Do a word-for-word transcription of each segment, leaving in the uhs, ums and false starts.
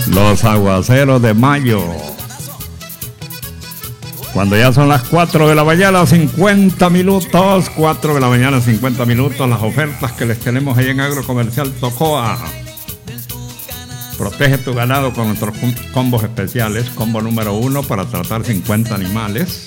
Los aguaceros de mayo. Cuando ya son las cuatro de la mañana, cincuenta minutos. cuatro de la mañana, cincuenta minutos. Las ofertas que les tenemos ahí en Agrocomercial Tocoa. Protege tu ganado con nuestros combos especiales. Combo número uno para tratar cincuenta animales.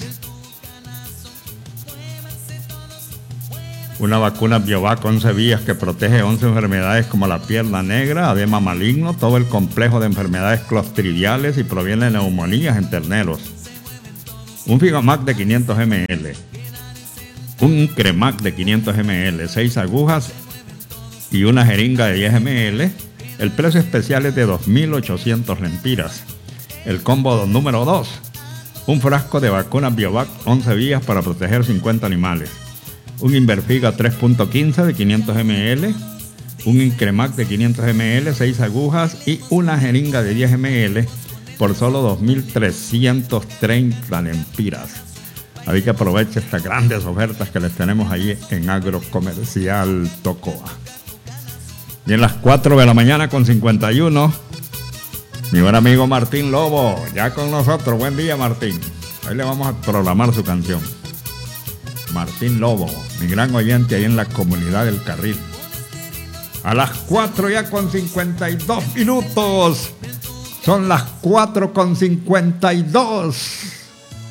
Una vacuna Biovac once vías que protege once enfermedades como la pierna negra, edema maligno, todo el complejo de enfermedades clostridiales y proviene de neumonías en terneros. Un Figamac de quinientos mililitros. Un Cremac de quinientos mililitros. seis agujas y una jeringa de diez mililitros. El precio especial es de dos mil ochocientos lempiras. El combo número dos. Un frasco de vacunas Biovac once vías para proteger cincuenta animales. Un Inverfiga tres punto quince de quinientos mililitros, un Incremac de quinientos mililitros, seis agujas y una jeringa de diez mililitros por solo dos mil trescientos treinta lempiras. Así que aproveche estas grandes ofertas que les tenemos allí en Agrocomercial Tocoa. Y en las cuatro de la mañana con cincuenta y uno, mi buen amigo Martín Lobo, ya con nosotros. Buen día, Martín. Hoy le vamos a programar su canción. Martín Lobo, mi gran oyente ahí en la comunidad del Carril. A las cuatro ya con cincuenta y dos minutos. Son las cuatro con cincuenta y dos.